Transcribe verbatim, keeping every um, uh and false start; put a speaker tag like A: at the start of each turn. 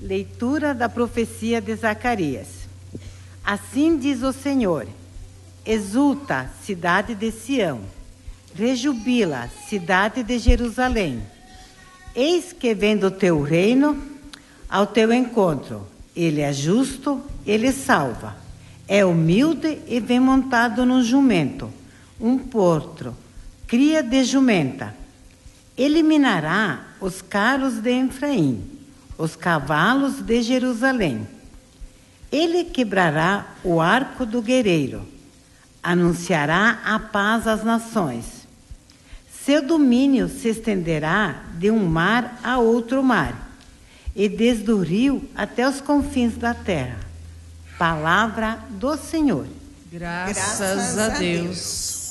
A: Leitura da profecia de Zacarias. Assim diz o Senhor: exulta, cidade de Sião, rejubila, cidade de Jerusalém. Eis que vem do teu reino ao teu encontro. Ele é justo, ele salva. É humilde e vem montado num jumento, um potro, cria de jumenta. Eliminará os carros de Efraim, os cavalos de Jerusalém. Ele quebrará o arco do guerreiro, anunciará a paz às nações. Seu domínio se estenderá de um mar a outro mar, e desde o rio até os confins da terra. Palavra do Senhor.
B: Graças, Graças a Deus.